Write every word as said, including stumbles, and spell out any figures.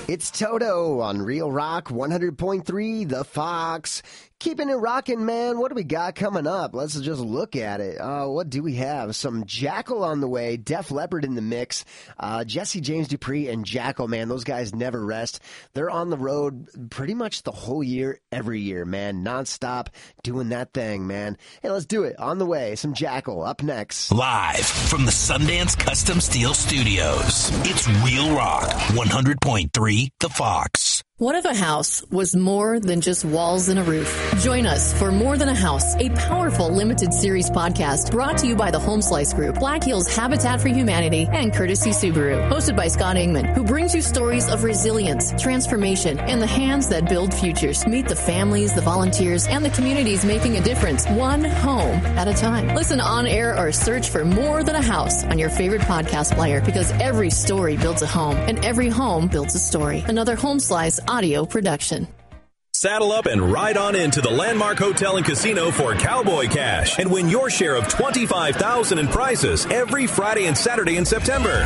It's Toto on Real Rock one hundred point three, The Fox. Keeping it rocking, man. What do we got coming up? Let's just look at it. Uh, what do we have? Some Jackal on the way, Def Leppard in the mix, uh, Jesse James Dupree and Jackal, man. Those guys never rest. They're on the road pretty much the whole year, every year, man. Nonstop doing that thing, man. Hey, let's do it. On the way, some Jackal up next. Live from the Sundance Custom Steel Studios, it's Real Rock one hundred point three, The Fox. What if a house was more than just walls and a roof? Join us for More Than a House, a powerful limited series podcast brought to you by the Home Slice Group, Black Hills Habitat for Humanity, and Courtesy Subaru. Hosted by Scott Ingman, who brings you stories of resilience, transformation, and the hands that build futures. Meet the families, the volunteers, and the communities making a difference, one home at a time. Listen on air or search for More Than a House on your favorite podcast player, because every story builds a home, and every home builds a story. Another Home Slice audio production. Saddle up and ride on into the Landmark Hotel and Casino for Cowboy Cash and win your share of twenty-five thousand dollars in prizes every Friday and Saturday in September.